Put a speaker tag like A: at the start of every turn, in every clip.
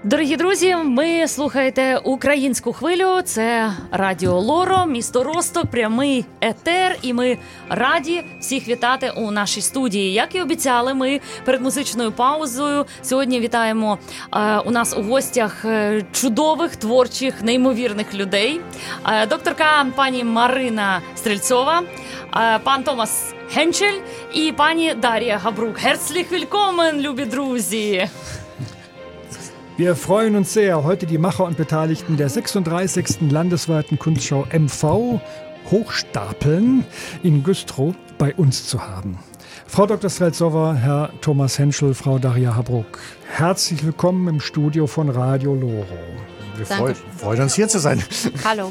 A: Дорогі друзі, ми слухаєте українську хвилю, це Радіо Лоро, місто Росток, прямий етер, і ми раді всіх вітати у нашій студії. Як і обіцяли, ми перед музичною паузою сьогодні вітаємо у нас у гостях чудових, творчих, неймовірних людей. Докторка пані Марина Стрельцова, пан Томас Хенчель і пані Дар'я Габрук. Herzlich willkommen, любі друзі!
B: Wir freuen uns sehr, heute die Macher und Beteiligten der 36. landesweiten Kunstschau MV Hochstapeln in Güstrow bei uns zu haben. Frau Dr. Streltsova, Herr Thomas Henschel, Frau Dar'ja Gabruк, herzlich willkommen im Studio von Radio Loro.
C: Wir freuen uns, hier zu sein.
D: Hallo.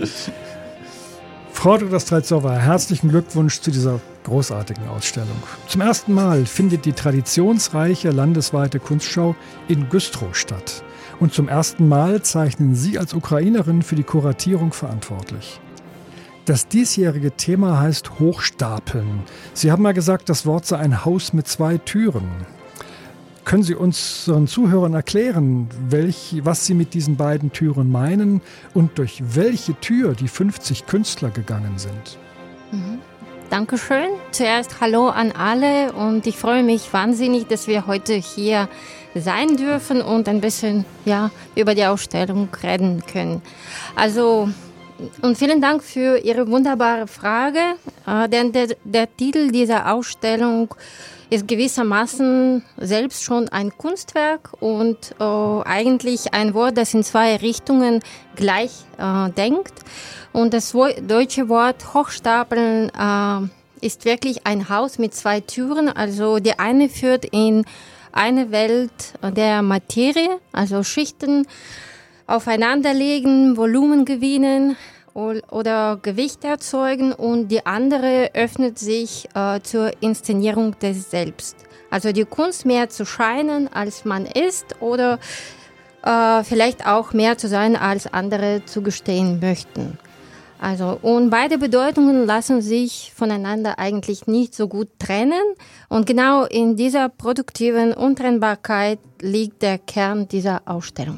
B: Frau Dr. Streltsova, herzlichen Glückwunsch zu dieser großartigen Ausstellung. Zum ersten Mal findet die traditionsreiche landesweite Kunstschau in Güstrow statt. Und zum ersten Mal zeichnen Sie als Ukrainerin für die Kuratierung verantwortlich. Das diesjährige Thema heißt Hochstapeln. Sie haben mal gesagt, das Wort sei ein Haus mit 2 Türen. Können Sie unseren Zuhörern erklären, was Sie mit diesen beiden Türen meinen und durch welche Tür die 50 Künstler gegangen sind?
D: Dankeschön. Zuerst Hallo an alle und ich freue mich wahnsinnig, dass wir heute hier sein dürfen und ein bisschen über die Ausstellung reden können. Und vielen Dank für Ihre wunderbare Frage, denn der Titel dieser Ausstellung ist gewissermaßen selbst schon ein Kunstwerk und eigentlich ein Wort, das in 2 Richtungen gleich denkt. Und das deutsche Wort Hochstapeln ist wirklich ein Haus mit 2 Türen. Also die eine führt in eine Welt der Materie, also Schichten aufeinanderlegen, Volumen gewinnen oder Gewicht erzeugen, und die andere öffnet sich zur Inszenierung des Selbst. Also die Kunst, mehr zu scheinen, als man ist, oder vielleicht auch mehr zu sein, als andere zugestehen möchten. Und beide Bedeutungen lassen sich voneinander eigentlich nicht so gut trennen. Und genau in dieser produktiven Untrennbarkeit liegt der Kern dieser Ausstellung.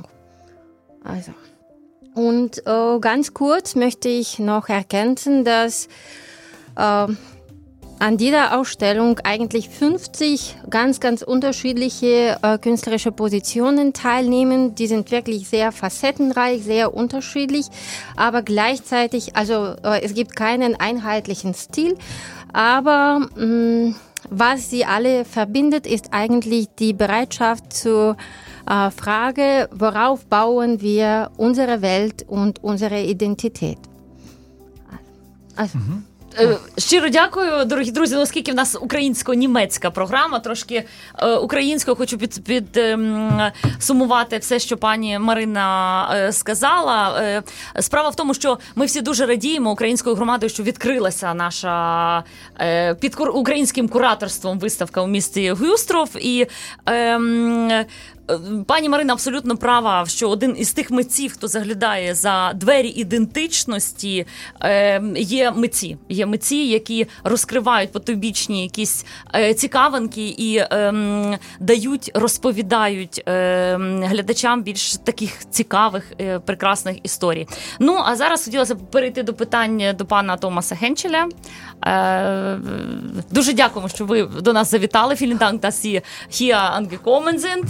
D: Und ganz kurz möchte ich noch ergänzen, dass an dieser Ausstellung eigentlich 50 ganz, ganz unterschiedliche künstlerische Positionen teilnehmen. Die sind wirklich sehr facettenreich, sehr unterschiedlich, aber gleichzeitig, es gibt keinen einheitlichen Stil, aber was sie alle verbindet, ist eigentlich die Bereitschaft zur Frage, worauf bauen wir unsere Welt und unsere Identität.
A: Щиро дякую, дорогі друзі. Оскільки в нас українсько-німецька програма, трошки українською хочу підсумувати все, що пані Марина сказала. Справа в тому, що ми всі дуже радіємо українською громадою, що відкрилася наша під українським кураторством виставка у місті Гюстров. І пані Марина абсолютно права, що один із тих митців, хто заглядає за двері ідентичності, є митці, які розкривають потойбічні якісь цікавинки і розповідають глядачам більш таких цікавих, прекрасних історій. Ну, а зараз хотілося б перейти до питань до пана Томаса Хенчеля. Дуже дякуємо, що ви до нас завітали. Vielen Dank, dass Sie hier angekommen sind.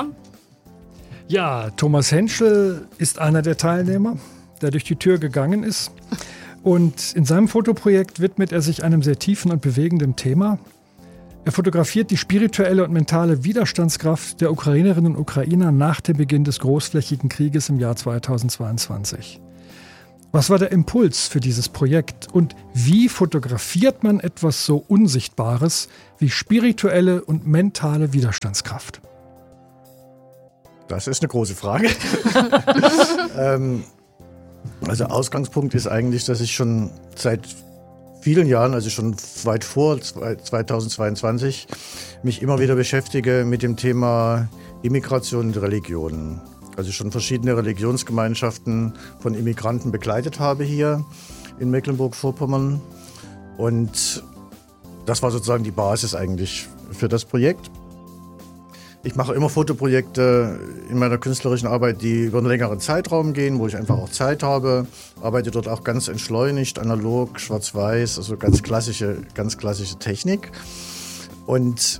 B: Ja, Thomas Henschel ist einer der Teilnehmer, der durch die Tür gegangen ist. Und in seinem Fotoprojekt widmet er sich einem sehr tiefen und bewegenden Thema. Er fotografiert die spirituelle und mentale Widerstandskraft der Ukrainerinnen und Ukrainer nach dem Beginn des großflächigen Krieges im Jahr 2022. Was war der Impuls für dieses Projekt und wie fotografiert man etwas so Unsichtbares wie spirituelle und mentale Widerstandskraft?
C: Das ist eine große Frage. Ausgangspunkt ist eigentlich, dass ich schon seit vielen Jahren, also schon weit vor 2022, mich immer wieder beschäftige mit dem Thema Immigration und Religion. Also schon verschiedene Religionsgemeinschaften von Immigranten begleitet habe hier in Mecklenburg-Vorpommern. Und das war sozusagen die Basis eigentlich für das Projekt. Ich mache immer Fotoprojekte in meiner künstlerischen Arbeit, die über einen längeren Zeitraum gehen, wo ich einfach auch Zeit habe. Arbeite dort auch ganz entschleunigt, analog, schwarz-weiß, also ganz klassische Technik. Und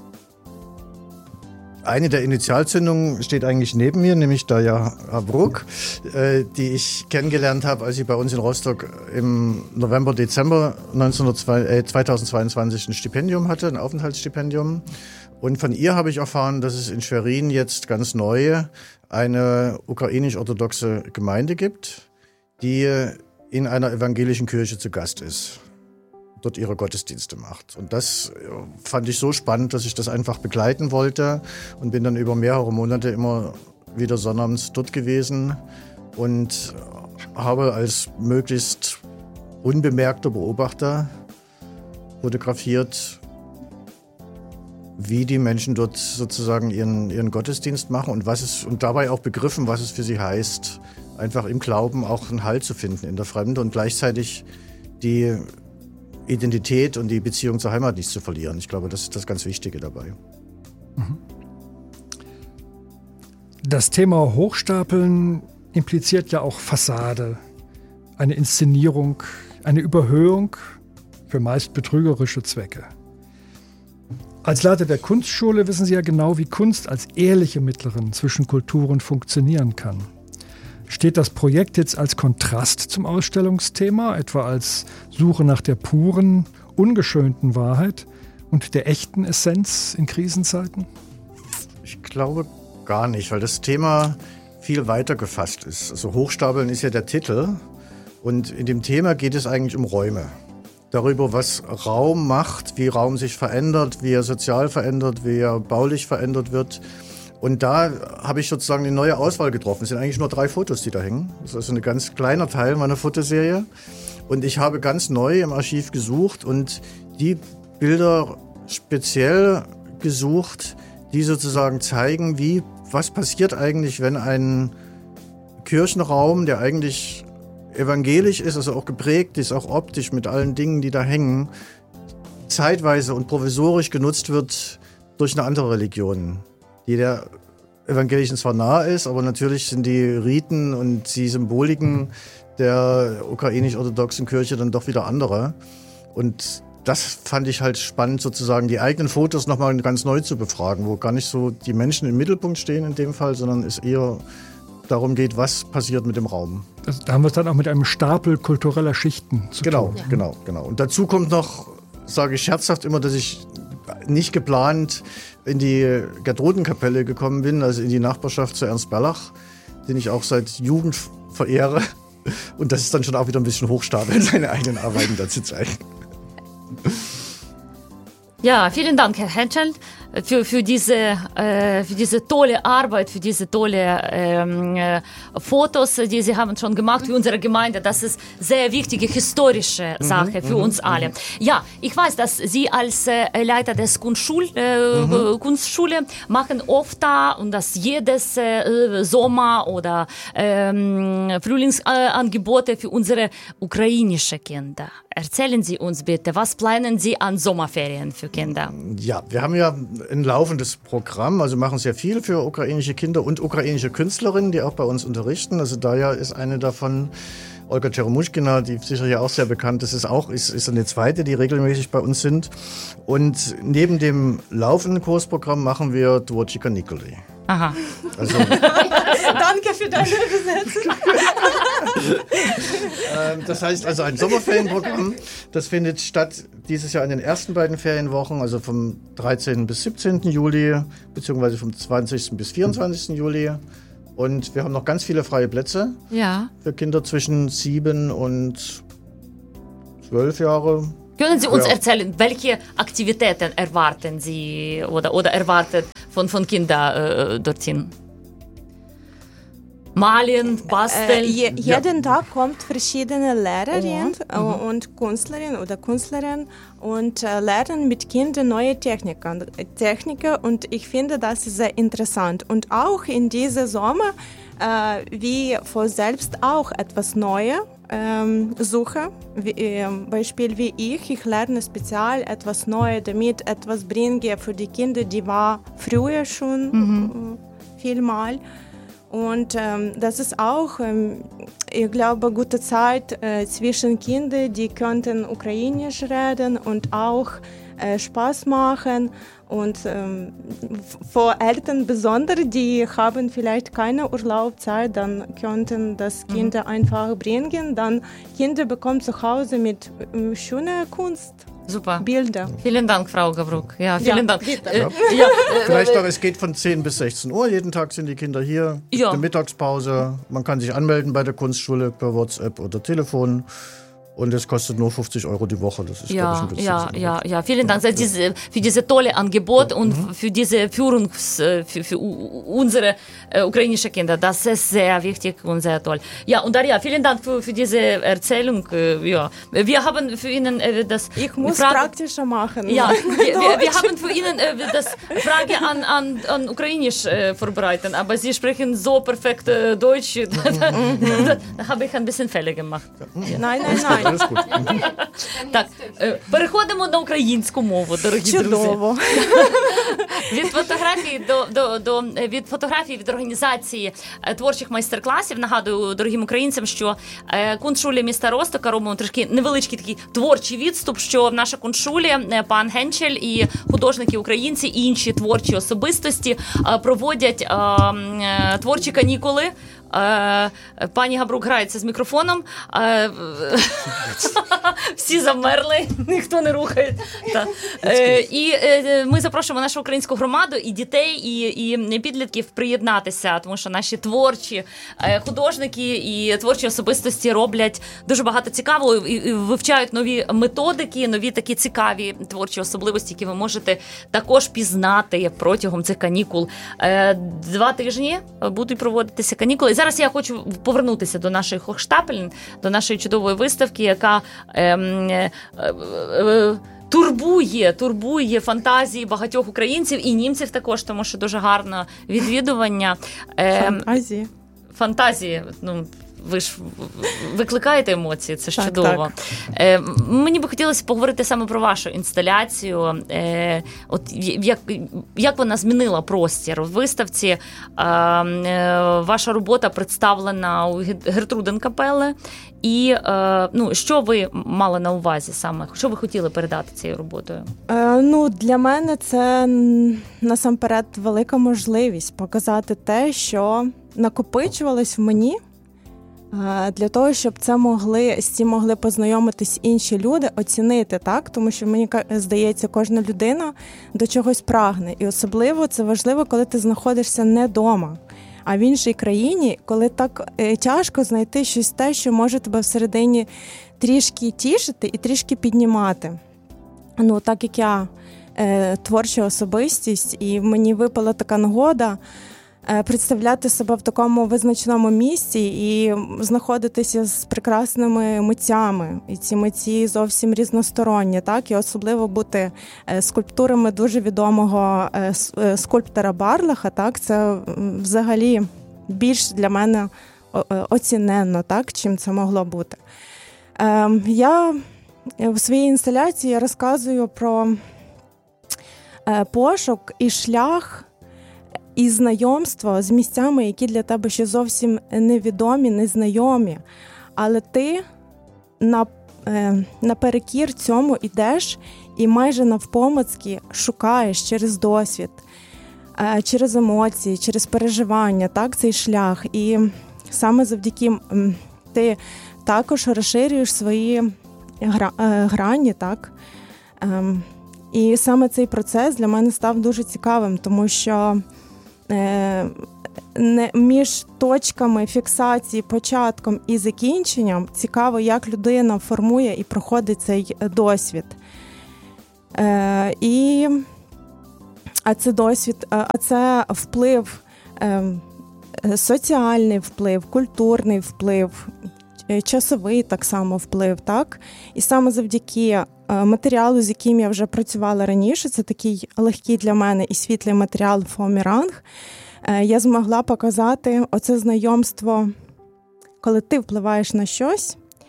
C: eine der Initialzündungen steht eigentlich neben mir, nämlich Darja Bruck, die ich kennengelernt habe, als ich bei uns in Rostock im November, Dezember 2022 ein Stipendium hatte, ein Aufenthaltsstipendium. Und von ihr habe ich erfahren, dass es in Schwerin jetzt ganz neu eine ukrainisch-orthodoxe Gemeinde gibt, die in einer evangelischen Kirche zu Gast ist, dort ihre Gottesdienste macht. Und das fand ich so spannend, dass ich das einfach begleiten wollte und bin dann über mehrere Monate immer wieder sonnabends dort gewesen und habe als möglichst unbemerkter Beobachter fotografiert, wie die Menschen dort sozusagen ihren Gottesdienst machen und dabei auch begriffen, was es für sie heißt, einfach im Glauben auch einen Halt zu finden in der Fremde und gleichzeitig die Identität und die Beziehung zur Heimat nicht zu verlieren. Ich glaube, das ist das ganz Wichtige dabei.
B: Das Thema Hochstapeln impliziert ja auch Fassade, eine Inszenierung, eine Überhöhung für meist betrügerische Zwecke. Als Leiter der Kunstschule wissen Sie ja genau, wie Kunst als ehrliche Mittlerin zwischen Kulturen funktionieren kann. Steht das Projekt jetzt als Kontrast zum Ausstellungsthema, etwa als Suche nach der puren, ungeschönten Wahrheit und der echten Essenz in Krisenzeiten?
C: Ich glaube gar nicht, weil das Thema viel weiter gefasst ist. Also Hochstapeln ist ja der Titel und in dem Thema geht es eigentlich um Räume. Darüber, was Raum macht, wie Raum sich verändert, wie er sozial verändert, wie er baulich verändert wird. Und da habe ich sozusagen eine neue Auswahl getroffen. Es sind eigentlich nur 3 Fotos, die da hängen. Das ist also ein ganz kleiner Teil meiner Fotoserie. Und ich habe ganz neu im Archiv gesucht und die Bilder speziell gesucht, die sozusagen zeigen, was passiert eigentlich, wenn ein Kirchenraum, der eigentlich evangelisch ist, also auch geprägt ist, auch optisch mit allen Dingen, die da hängen, zeitweise und provisorisch genutzt wird durch eine andere Religion, die der evangelischen zwar nahe ist, aber natürlich sind die Riten und die Symboliken der ukrainisch-orthodoxen Kirche dann doch wieder andere. Und das fand ich halt spannend, sozusagen die eigenen Fotos nochmal ganz neu zu befragen, wo gar nicht so die Menschen im Mittelpunkt stehen in dem Fall, sondern es eher darum geht, was passiert mit dem Raum.
B: Da haben wir es dann auch mit einem Stapel kultureller Schichten zu tun.
C: Genau. Und dazu kommt noch, sage ich scherzhaft immer, dass ich nicht geplant in die Gertrudenkapelle gekommen bin, also in die Nachbarschaft zu Ernst Berlach, den ich auch seit Jugend verehre. Und das ist dann schon auch wieder ein bisschen hochstapeln, seine eigenen Arbeiten da zu zeigen.
A: Ja, vielen Dank, Herr Henschel, für diese tolle Arbeit, für diese tolle Fotos, die Sie haben schon gemacht für unsere Gemeinde. Das ist sehr wichtige historische Sache für uns alle. Ja, ich weiß, dass Sie als Leiter des Kunstschule machen oft da und das jedes Sommer oder Frühlingsangebote für unsere ukrainische Kinder. Erzählen Sie uns bitte, was planen Sie an Sommerferien für Kinder?
C: Ja, wir haben ja ein laufendes Programm, also machen sehr viel für ukrainische Kinder und ukrainische Künstlerinnen, die auch bei uns unterrichten. Also Darja ist eine davon. Olga Cheremushkina, die sicher ja auch sehr bekannt ist, ist eine zweite, die regelmäßig bei uns sind. Und neben dem laufenden Kursprogramm machen wir Dvorchika Nikoli.
A: Aha.
C: Also,
E: Danke für deine Übersetzung.
C: Das heißt also ein Sommerferienprogramm, das findet statt dieses Jahr in den ersten beiden Ferienwochen, also vom 13. bis 17. Juli, beziehungsweise vom 20. bis 24. Juli. Und wir haben noch ganz viele freie Plätze für Kinder zwischen 7 und 12 Jahre.
A: Können Sie uns erzählen, welche Aktivitäten erwarten Sie oder erwartet von Kindern dorthin? Malen, basteln?
E: Jeden Tag kommt verschiedene Lehrerin und Künstlerin oder Künstlerin und lernen mit Kindern neue Techniken. Und ich finde das sehr interessant. Und auch in diesem Sommer, wie vor selbst auch etwas Neues suche, Beispiel wie ich lerne speziell etwas Neues, damit etwas bringe für die Kinder, die war früher schon vielmal. Und das ist auch, ich glaube, gute Zeit zwischen Kindern, die könnten Ukrainisch reden und auch Spaß machen. Und für Eltern besonders, die haben vielleicht keine Urlaubszeit, dann könnten das Kinder einfach bringen. Dann Kinder bekommen zu Hause mit schöner Kunst.
A: Super.
E: Bilder.
A: Vielen Dank, Frau Gabruk. Ja, vielen Dank.
C: Vielleicht noch, es geht von 10 bis 16 Uhr. Jeden Tag sind die Kinder hier.
A: Ja.
C: Eine Mittagspause. Man kann sich anmelden bei der Kunstschule per WhatsApp oder Telefon. Und es kostet nur 50 € die Woche. Das ist, glaube ich, ein
A: ja. Vielen Dank für diese tolle Angebot und für diese Führung für unsere ukrainische Kinder. Das ist sehr wichtig und sehr toll. Ja, und Daria, vielen Dank für diese Erzählung. Ja. Wir haben für Ihnen das...
E: Ich muss praktischer machen.
A: Ja, wir haben für Ihnen das Frage an Ukrainisch vorbereitet, aber Sie sprechen so perfekt Deutsch. Da habe ich ein bisschen Fehler gemacht.
E: Nein.
C: Alles gut.
A: Так, переходимо на українську мову, дорогі
E: Чудово.
A: друзі. Від фотографії від організації творчих майстер-класів. Нагадую дорогим українцям, що Кунстшулі міста Ростока робимо трошки невеличкий такий творчий відступ, що в наша Кунстшулі пан Генчель і художники українці і інші творчі особистості проводять творчі канікули. Пані Габрук грається з мікрофоном. Всі замерли, ніхто не рухає. І ми запрошуємо нашу українську громаду і дітей, і підлітків приєднатися, тому що наші творчі художники і творчі особистості роблять дуже багато цікавого і вивчають нові методики, нові такі цікаві творчі особливості, які ви можете також пізнати протягом цих канікул. 2 тижні будуть проводитися канікули. І зараз я хочу повернутися до нашої Hochstapeln, до нашої чудової виставки, яка турбує фантазії багатьох українців і німців також, тому що дуже гарне відвідування. Фантазії. Ви ж викликаєте емоції, це ж чудово. Так. Мені би хотілося поговорити саме про вашу інсталяцію. От як вона змінила простір? В виставці ваша робота представлена у Гертруден-капелле. І що ви мали на увазі саме? Що ви хотіли передати цією роботою?
E: Для мене це насамперед велика можливість показати те, що накопичувалось в мені, для того, щоб з цим могли познайомитись інші люди, оцінити, так? Тому що, мені здається, кожна людина до чогось прагне. І особливо це важливо, коли ти знаходишся не вдома, а в іншій країні, коли так тяжко знайти щось те, що може тебе всередині трішки тішити і трішки піднімати. Так як я творча особистість, і мені випала така нагода представляти себе в такому визначеному місці і знаходитися з прекрасними митцями. І ці митці зовсім різносторонні, так? І особливо бути скульптурами дуже відомого скульптора Барлаха, так? Це взагалі більш для мене оціненно, так? Чим це могло бути. Я в своїй інсталяції розказую про пошук і шлях і знайомство з місцями, які для тебе ще зовсім невідомі, незнайомі. Але ти наперекір цьому йдеш і майже навпомацьки шукаєш через досвід, через емоції, через переживання, так, цей шлях. І саме завдяки ти також розширюєш свої грані, так. І саме цей процес для мене став дуже цікавим, тому що між точками фіксації, початком і закінченням цікаво, як людина формує і проходить цей досвід. А це досвід, а це вплив, соціальний вплив, культурний вплив, часовий так само вплив, так? І саме завдяки матеріалу, з яким я вже працювала раніше, це такий легкий для мене і світлий матеріал фоаміранг, я змогла показати оце знайомство, коли ти впливаєш на щось,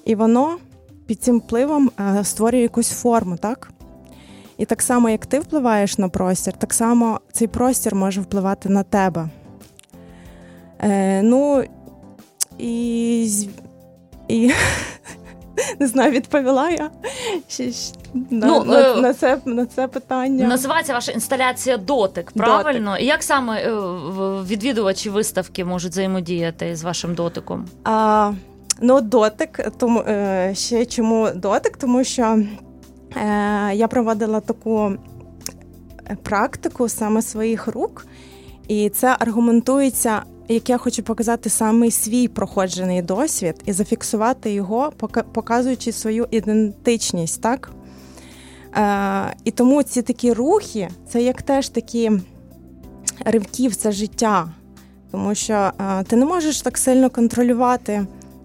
E: і воно під цим впливом створює якусь форму, так? І так само, як ти впливаєш на простір, так само цей простір може впливати на тебе. І не знаю, відповіла я на це питання.
A: Називається ваша інсталяція «Дотик», правильно?
E: Дотик.
A: І як саме відвідувачі виставки можуть взаємодіяти з вашим дотиком?
E: Дотик, тому ще чому дотик? Тому що я проводила таку практику саме своїх рук, і це аргументується, як я хочу показати саме свій проходжений досвід і зафіксувати його, показуючи свою ідентичність, так? І тому ці такі рухи, це як теж такі ривки в це життя, тому що ти не можеш так сильно контролювати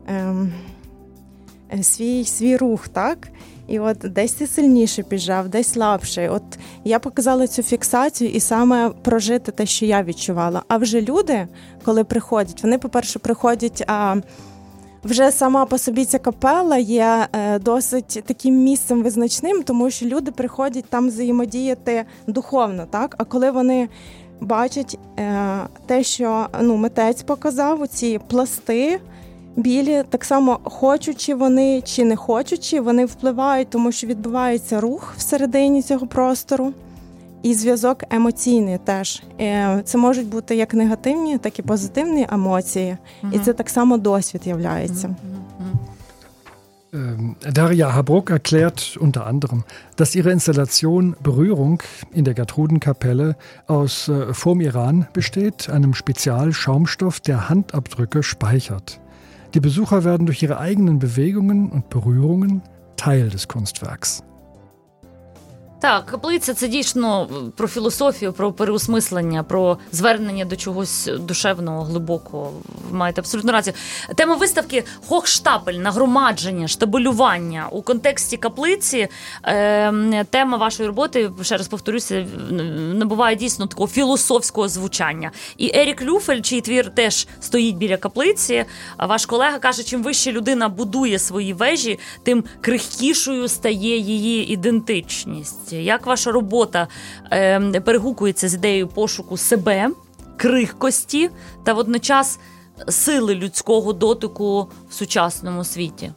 E: свій рух, так? І от десь ти сильніше піджав, десь слабше. От я показала цю фіксацію і саме прожити те, що я відчувала. А вже люди, коли приходять, вони, по-перше, приходять, вже сама по собі ця капела є досить таким місцем визначним, тому що люди приходять там взаємодіяти духовно, так? А коли вони бачать те, що митець показав, оці пласти, білі, так само хочучи вони чи не хочучи, вони впливають, тому що відбувається рух всередині цього простору і зв'язок емоційний теж. Це можуть бути як негативні, так і позитивні емоції. І це так само досвід являється.
B: Darja Habruck erklärt unter anderem, dass ihre Installation Berührung in der Gertrudenkapelle aus vom Iran besteht, einem Spezialschaumstoff, der Handabdrücke speichert. Die Besucher werden durch ihre eigenen Bewegungen und Berührungen Teil des Kunstwerks.
A: Так, каплиця – це дійсно про філософію, про переосмислення, про звернення до чогось душевного, глибокого. Ви маєте абсолютно рацію. Тема виставки – Хохштапель, нагромадження, штабелювання. У контексті каплиці тема вашої роботи, ще раз повторюся, набуває дійсно такого філософського звучання. І Ерік Люфель, чий твір теж стоїть біля каплиці, ваш колега каже, чим вище людина будує свої вежі, тим крихкішою стає її ідентичність. Як ваша робота перегукується з ідеєю пошуку себе, крихкості та водночас сили людського дотику в сучасному світі?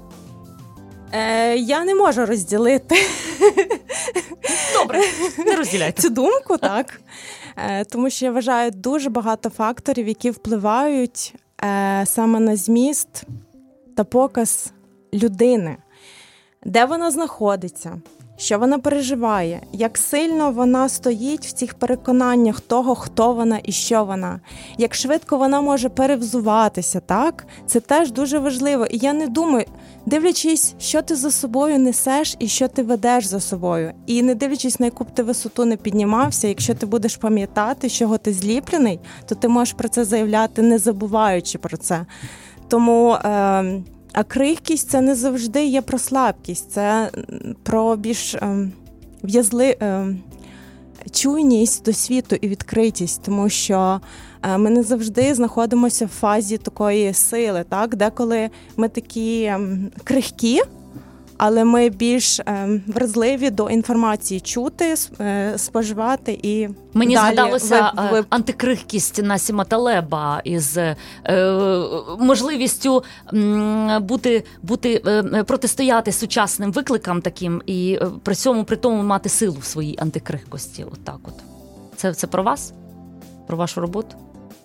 E: Я не можу розділити.
A: Добре, не розділяйте.
E: Цю думку, так. Тому що я вважаю дуже багато факторів, які впливають саме на зміст та показ людини. Де вона знаходиться, що вона переживає, як сильно вона стоїть в цих переконаннях того, хто вона і що вона, як швидко вона може перевзуватися, так? Це теж дуже важливо. І я не думаю, дивлячись, що ти за собою несеш і що ти ведеш за собою. І не дивлячись, на яку б ти висоту не піднімався, якщо ти будеш пам'ятати, з чого ти зліплений, то ти можеш про це заявляти, не забуваючи про це. Тому... А крихкість – це не завжди є про слабкість, це про більш чуйність до світу і відкритість, тому що ми не завжди знаходимося в фазі такої сили, так? Деколи ми такі крихкі, але ми більш вразливі до інформації чути, споживати і
A: мені
E: далі
A: згадалося антикрихкість Насіма Талеба із можливістю протистояти сучасним викликам таким і при тому мати силу в своїй антикрихкості. Отак от. Це про вас? Про вашу роботу?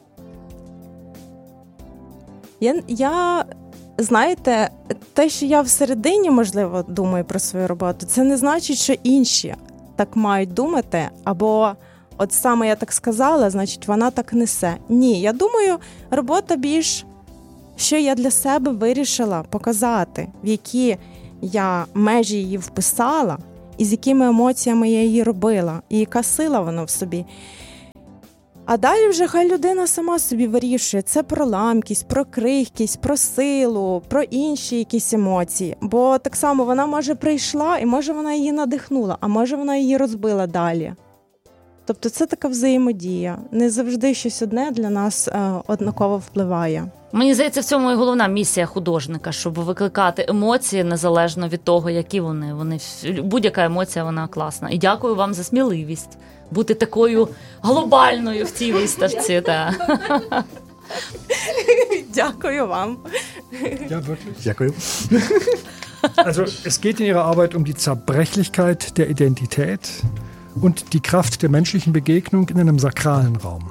E: Знаєте, те, що я всередині, можливо, думаю про свою роботу, це не значить, що інші так мають думати, або от саме я так сказала, значить, вона так несе. Ні, я думаю, робота більш, що я для себе вирішила показати, в які я межі її вписала, і з якими емоціями я її робила, і яка сила вона в собі. А далі вже хай людина сама собі вирішує. Це про ламкість, про крихкість, про силу, про інші якісь емоції. Бо так само вона, може, прийшла, і може вона її надихнула, а може вона її розбила далі. Тобто це така взаємодія. Не завжди щось одне для нас однаково впливає.
A: Мені здається, в цьому і головна місія художника, щоб викликати емоції незалежно від того, які вони. Будь-яка емоція, вона класна. І дякую вам за сміливість бути такою глобальною в цій виставці.
E: Дякую вам.
B: Ja, wirklich.
C: Дякую.
B: Also es geht in Ihrer Arbeit um die Zerbrechlichkeit der Identität und die Kraft der menschlichen Begegnung in einem sakralen Raum.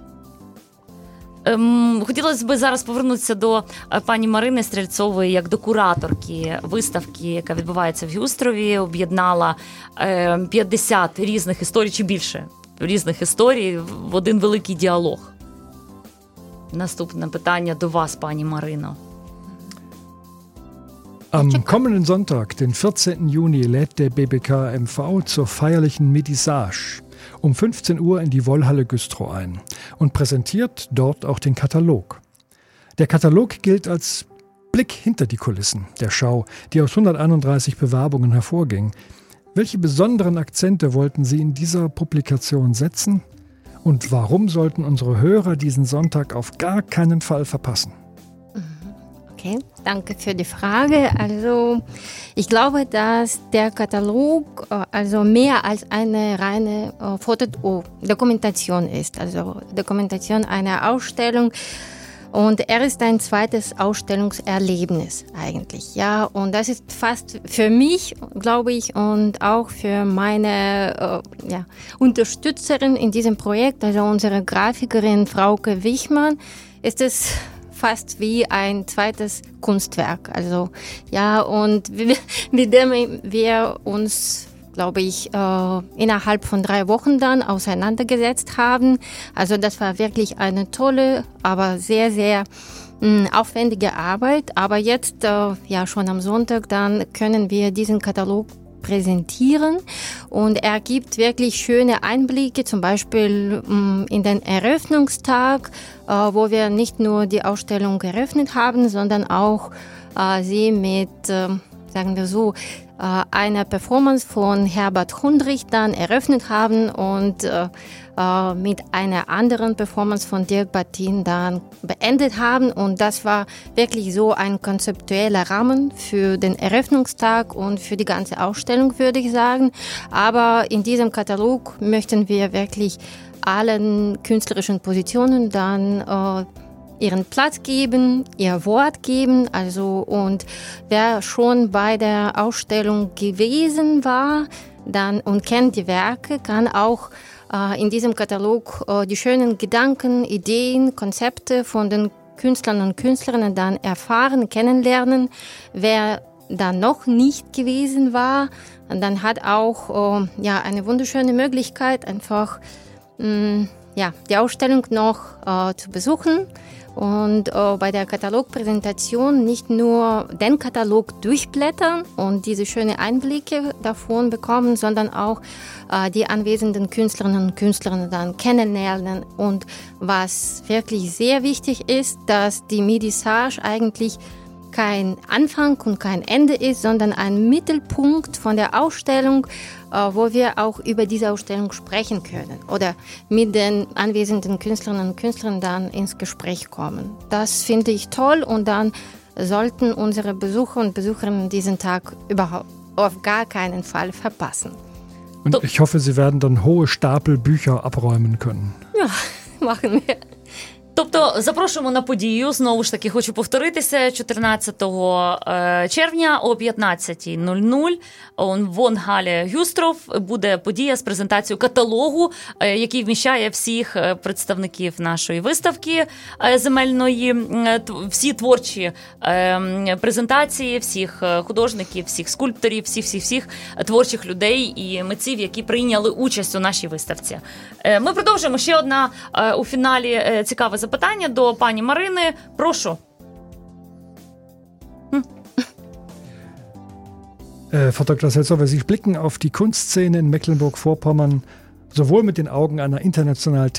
A: Хотілося б зараз повернутися до пані Марини Стрельцової як до кураторки виставки, яка відбувається в Гюстрові, об'єднала 50 різних історій, чи більше різних історій в один великий діалог. Наступне питання до вас, пані Марино.
B: Am kommenden Sonntag, den 14. Juni, lädt der BBK-MV zur feierlichen Métissage um 15 Uhr in die Wollhalle Güstrow ein und präsentiert dort auch den Katalog. Der Katalog gilt als Blick hinter die Kulissen der Schau, die aus 131 Bewerbungen hervorging. Welche besonderen Akzente wollten Sie in dieser Publikation setzen? Und warum sollten unsere Hörer diesen Sonntag auf gar keinen Fall verpassen?
D: Okay, danke für die Frage. Also ich glaube, dass der Katalog also mehr als eine reine Fotodokumentation ist, also Dokumentation einer Ausstellung. Und er ist ein zweites Ausstellungserlebnis eigentlich, ja. Und das ist fast für mich, glaube ich, und auch für meine Unterstützerin in diesem Projekt, also unsere Grafikerin Frauke Wichmann, ist es fast wie ein zweites Kunstwerk. Also ja, und mit dem wir uns, glaube ich, innerhalb von 3 Wochen dann auseinandergesetzt haben. Also das war wirklich eine tolle, aber sehr, sehr aufwendige Arbeit. Aber jetzt, schon am Sonntag, dann können wir diesen Katalog präsentieren und er gibt wirklich schöne Einblicke, zum Beispiel in den Eröffnungstag, wo wir nicht nur die Ausstellung eröffnet haben, sondern auch sie mit, sagen wir so, einer Performance von Herbert Hundrich dann eröffnet haben und mit einer anderen Performance von Dirk Battin dann beendet haben. Und das war wirklich so ein konzeptueller Rahmen für den Eröffnungstag und für die ganze Ausstellung, würde ich sagen. Aber in diesem Katalog möchten wir wirklich allen künstlerischen Positionen dann ihren Platz geben, ihr Wort geben. Also, und wer schon bei der Ausstellung gewesen war dann und kennt die Werke, kann auch in diesem Katalog die schönen Gedanken, Ideen, Konzepte von den Künstlern und Künstlerinnen dann erfahren, kennenlernen. Wer da noch nicht gewesen war, dann hat auch eine wunderschöne Möglichkeit, einfach die Ausstellung noch zu besuchen. Und bei der Katalogpräsentation nicht nur den Katalog durchblättern und diese schönen Einblicke davon bekommen, sondern auch die anwesenden Künstlerinnen und Künstler dann kennenlernen. Und was wirklich sehr wichtig ist, dass die Métissage eigentlich kein Anfang und kein Ende ist, sondern ein Mittelpunkt von der Ausstellung, wo wir auch über diese Ausstellung sprechen können oder mit den anwesenden Künstlerinnen und Künstlern dann ins Gespräch kommen. Das finde ich toll und dann sollten unsere Besucher und Besucherinnen diesen Tag überhaupt auf gar keinen Fall verpassen.
B: Und ich hoffe, Sie werden dann hohe Stapel Bücher abräumen können.
D: Ja, machen wir.
A: Тобто запрошуємо на подію, знову ж таки хочу повторитися, 14 червня о 15:00 в Вонгале Гюстров буде подія з презентацією каталогу, який вміщає всіх представників нашої виставки земельної, всі творчі презентації, всіх художників, всіх скульпторів, всіх творчих людей і митців, які прийняли участь у нашій виставці. Ми продовжуємо. Ще одна у фіналі цікаве запитання до пані Марини. Прошу.
B: Frau Dr. Selzowa, Sie blicken auf die Kunstszene in Mecklenburg-Vorpommern sowohl mit den Augen einer international